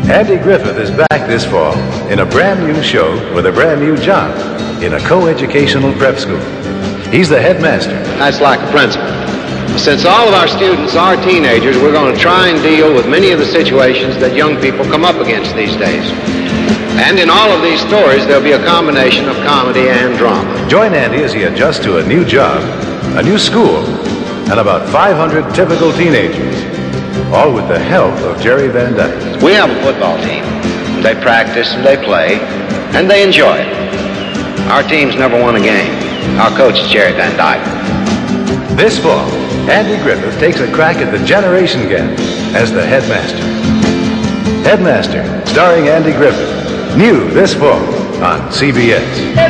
Andy Griffith is back this fall in a brand new show with a brand new job in a co-educational prep school. He's the headmaster. That's like a principal. Since all of our students are teenagers, we're going to try and deal with many of the situations that young people come up against these days. And in all of these stories, there'll be a combination of comedy and drama. Join Andy as he adjusts to a new job, a new school, and about 500 typical teenagers, all with the help of Jerry Van Dyke. We have a football team. They practice and they play, and they enjoy it. Our team's never won a game. Our coach is Jerry Van Dyke. This fall, Andy Griffith takes a crack at the generation gap as the headmaster. Headmaster, starring Andy Griffith. New this fall on CBS.